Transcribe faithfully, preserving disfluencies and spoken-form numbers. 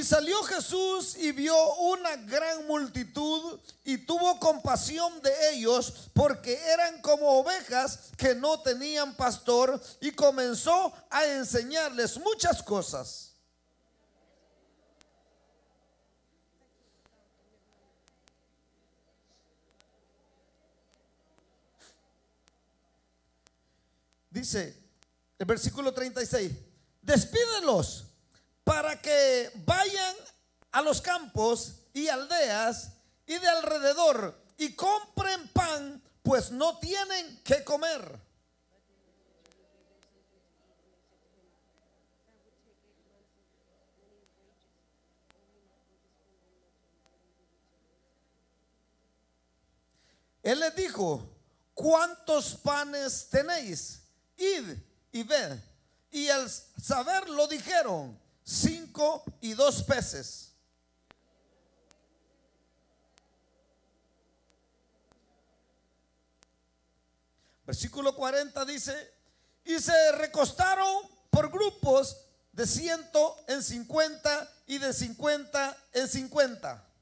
Y salió Jesús y vio una gran multitud y tuvo compasión de ellos, porque eran como ovejas que no tenían pastor, y comenzó a enseñarles muchas cosas. Dice el versículo treinta y seis: despídelos para que vayan a los campos y aldeas y de alrededor y compren pan, pues no tienen que comer. Él les dijo: ¿cuántos panes tenéis? Id y ved. Y al saberlo dijeron: cinco y dos peces. Versículo cuarenta dice: y se recostaron por grupos de ciento en cincuenta y de cincuenta en cincuenta.